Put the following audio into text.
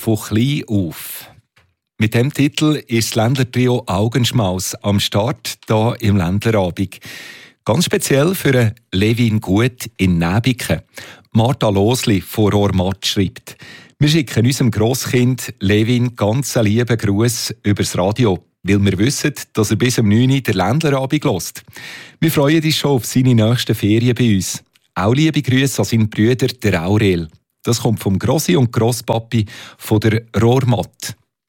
«Von klein auf». Mit dem Titel ist das Ländler-Trio Augenschmaus am Start hier im Ländlerabend. Ganz speziell für Levin Gut in Nebiken. Martha Losli von Rohrmatt schreibt: Wir schicken unserem Grosskind Levin ganz einen lieben Gruß übers Radio, weil wir wissen, dass er bis um 9 Uhr den Ländlerabend hört. Wir freuen uns schon auf seine nächsten Ferien bei uns. Auch liebe Grüße an seinen Brüder, der Aurel. Das kommt vom Grossi und Grosspapi von der Rohrmatt.